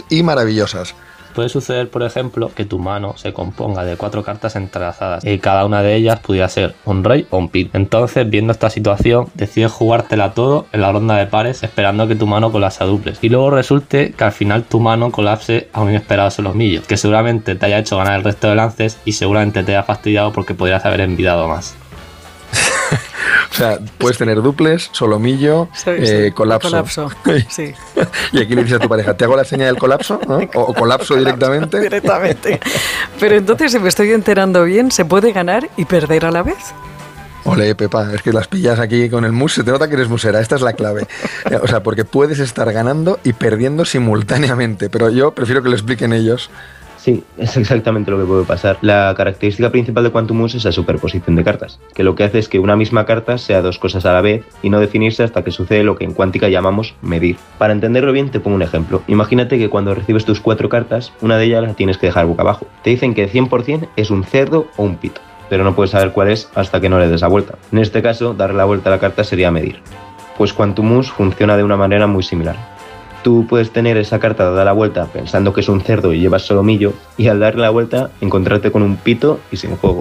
y maravillosas. Puede suceder, por ejemplo, que tu mano se componga de 4 cartas entrelazadas y cada una de ellas pudiera ser un rey o un pit. Entonces, viendo esta situación, decides jugártela todo en la ronda de pares esperando que tu mano colapse a duples. Y luego resulte que al final tu mano colapse a un inesperado solomillo, que seguramente te haya hecho ganar el resto de lances y seguramente te haya fastidiado porque podrías haber envidado más. O sea, puedes tener duples, solomillo, colapso. Sí. Y aquí le dices a tu pareja, ¿te hago la seña del colapso? ¿No? O colapso directamente. Directamente. Pero entonces, si me estoy enterando bien, ¿se puede ganar y perder a la vez? Ole, Pepa, es que las pillas aquí con el mus, se te nota que eres musera, esta es la clave. O sea, porque puedes estar ganando y perdiendo simultáneamente, pero yo prefiero que lo expliquen ellos. Sí, es exactamente lo que puede pasar. La característica principal de Quantum Muse es la superposición de cartas, que lo que hace es que una misma carta sea 2 cosas a la vez y no definirse hasta que sucede lo que en cuántica llamamos medir. Para entenderlo bien te pongo un ejemplo. Imagínate que cuando recibes tus 4 cartas, una de ellas la tienes que dejar boca abajo. Te dicen que 100% es un cerdo o un pito, pero no puedes saber cuál es hasta que no le des la vuelta. En este caso, darle la vuelta a la carta sería medir. Pues Quantum Muse funciona de una manera muy similar. Tú puedes tener esa carta dada la vuelta pensando que es un cerdo y llevas solomillo, y al darle la vuelta encontrarte con un pito y sin juego.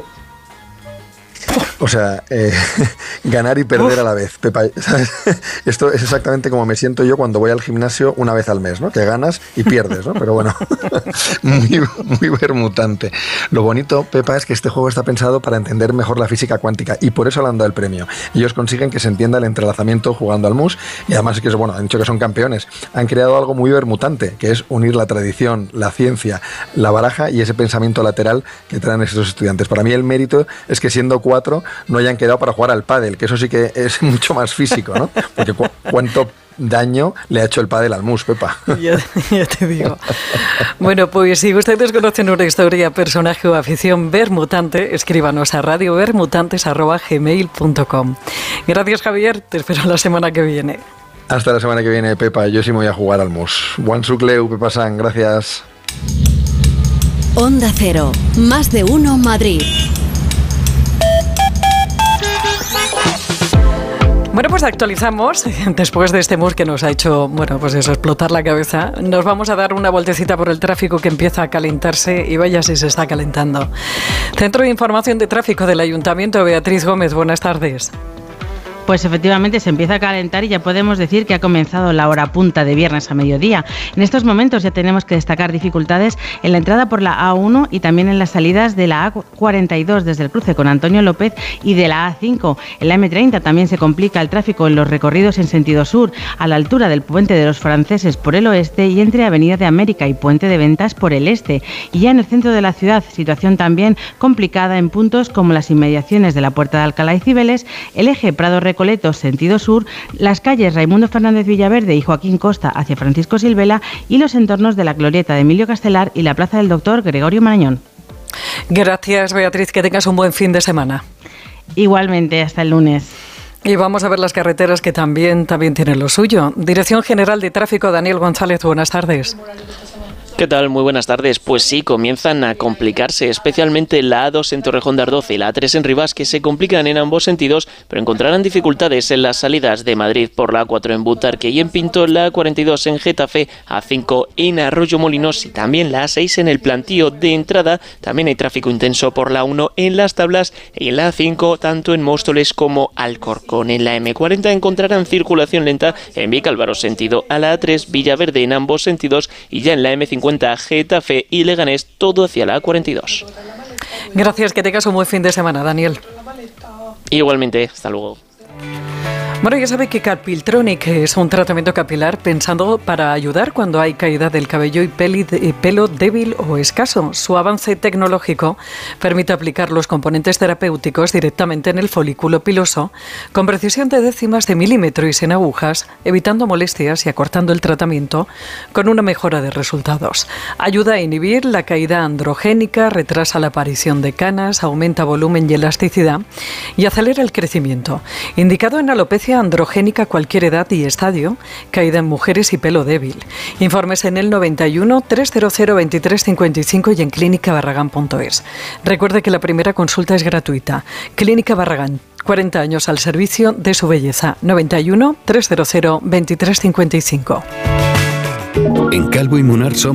O sea, ganar y perder a la vez, Pepa, ¿sabes? Esto es exactamente como me siento yo cuando voy al gimnasio una vez al mes, ¿no? Que ganas y pierdes, ¿no? Pero bueno, muy bermutante. Lo bonito, Pepa, es que este juego está pensado para entender mejor la física cuántica y por eso le han dado el premio. Ellos consiguen que se entienda el entrelazamiento jugando al mus y además es que, bueno, han dicho que son campeones. Han creado algo muy bermutante, que es unir la tradición, la ciencia, la baraja y ese pensamiento lateral que traen esos estudiantes. Para mí el mérito es que siendo 4 no hayan quedado para jugar al pádel, que eso sí que es mucho más físico, ¿no? Porque cuánto daño le ha hecho el pádel al mus, Pepa. Ya te digo. Bueno, pues si ustedes conocen una historia, personaje o afición bermutante, escríbanos a radiobermutantes@gmail.com. Gracias, Javier. Te espero la semana que viene. Hasta la semana que viene, Pepa. Yo sí me voy a jugar al mus. Juan Sucleu, Pepa San, gracias. Onda Cero, más de uno Madrid. Bueno, pues actualizamos, después de este mus que nos ha hecho, bueno, pues eso, explotar la cabeza, nos vamos a dar una vueltecita por el tráfico que empieza a calentarse y vaya si se está calentando. Centro de Información de Tráfico del Ayuntamiento, Beatriz Gómez, buenas tardes. Pues efectivamente se empieza a calentar y ya podemos decir que ha comenzado la hora punta de viernes a mediodía. En estos momentos ya tenemos que destacar dificultades en la entrada por la A1 y también en las salidas de la A42 desde el cruce con Antonio López y de la A5. En la M30 también se complica el tráfico en los recorridos en sentido sur, a la altura del Puente de los Franceses por el oeste y entre Avenida de América y Puente de Ventas por el este. Y ya en el centro de la ciudad, situación también complicada en puntos como las inmediaciones de la Puerta de Alcalá y Cibeles, el eje Prado-Recoletos sentido sur, las calles Raimundo Fernández Villaverde y Joaquín Costa hacia Francisco Silvela y los entornos de la glorieta de Emilio Castelar y la plaza del Doctor Gregorio Marañón. Gracias, Beatriz, que tengas un buen fin de semana. Igualmente, hasta el lunes. Y vamos a ver las carreteras que también tienen lo suyo. Dirección General de Tráfico, Daniel González, buenas tardes. ¿Qué tal? Muy buenas tardes. Pues sí, comienzan a complicarse, especialmente la A2 en Torrejón de Ardoz y la A3 en Rivas, que se complican en ambos sentidos, pero encontrarán dificultades en las salidas de Madrid por la A4 en Butarque y en Pinto, la A42 en Getafe, A5 en Arroyo Molinos y también la A6 en el Plantío de entrada. También hay tráfico intenso por la A1 en Las Tablas y en la A5 tanto en Móstoles como Alcorcón. En la M40 encontrarán circulación lenta en Vicálvaro sentido a la A3, Villaverde en ambos sentidos y ya en la M50 Getafe y Leganés, todo hacia la A42. Gracias, que tengas un buen fin de semana, Daniel. Igualmente, hasta luego. Bueno, ya sabe que Capiltronic es un tratamiento capilar pensado para ayudar cuando hay caída del cabello y pelo débil o escaso. Su avance tecnológico permite aplicar los componentes terapéuticos directamente en el folículo piloso con precisión de décimas de milímetro y sin agujas, evitando molestias y acortando el tratamiento con una mejora de resultados. Ayuda a inhibir la caída androgénica, retrasa la aparición de canas, aumenta volumen y elasticidad y acelera el crecimiento. Indicado en alopecia androgénica a cualquier edad y estadio, caída en mujeres y pelo débil. Informes en el 91 300 2355 y en clínicabarragán.es. Recuerde que la primera consulta es gratuita. Clínica Barragán, 40 años al servicio de su belleza. 91 300 2355. En Calvo y Munar somos